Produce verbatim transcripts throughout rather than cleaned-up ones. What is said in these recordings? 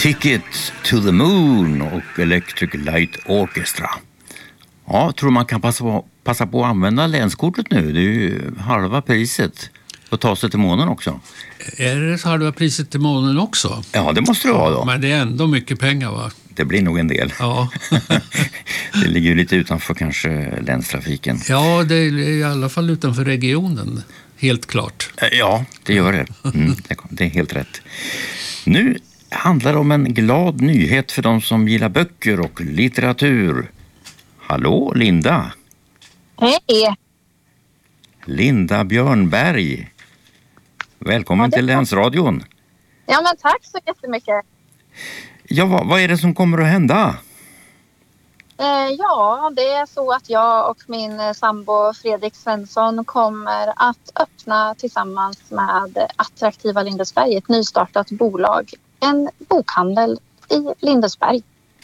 Ticket to the Moon och Electric Light Orchestra. Ja, tror man kan passa på, passa på att använda länskortet nu. Det är ju halva priset. Och ta sig till månen också. Är det halva priset till månen också? Ja, det måste det vara då. Men det är ändå mycket pengar, va? Det blir nog en del. Ja. Det ligger ju lite utanför kanske länstrafiken. Ja, det är i alla fall utanför regionen. Helt klart. Ja, det gör det. Mm, det är helt rätt. Nu handlar det om en glad nyhet för de som gillar böcker och litteratur. Hallå, Linda. Hej. Linda Björnberg. Välkommen ja, till Länsradion. Ja, men tack så jättemycket. Ja, vad, vad är det som kommer att hända? Eh, ja, det är så att jag och min sambo Fredrik Svensson kommer att öppna tillsammans med Attraktiva Lindesberg ett nystartat bolag. En bokhandel i Lindesberg.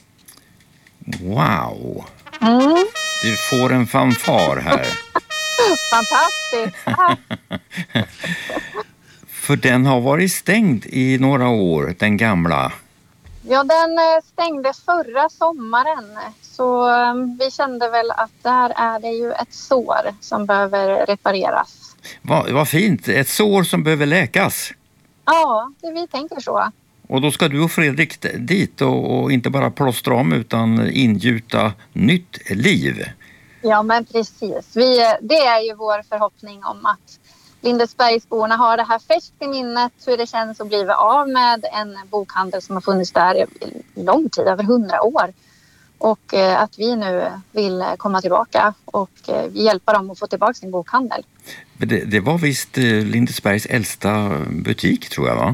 Wow. Mm. Du får en fanfar här. Fantastiskt. För den har varit stängd i några år, den gamla. Ja, den stängde förra sommaren. Så vi kände väl att där är det ju ett sår som behöver repareras. Vad, vad fint. Ett sår som behöver läkas. Ja, det vi tänker så. Och då ska du och Fredrik dit och, och inte bara plåstra om utan ingjuta nytt liv. Ja, men precis. Vi, det är ju vår förhoppning om att Lindesbergsborna har det här färskt i minnet, hur det känns att bli av med en bokhandel som har funnits där i lång tid, över hundra år. Och eh, att vi nu vill komma tillbaka och eh, hjälpa dem att få tillbaka sin bokhandel. Det, det var visst eh, Lindesbergs äldsta butik, tror jag, va?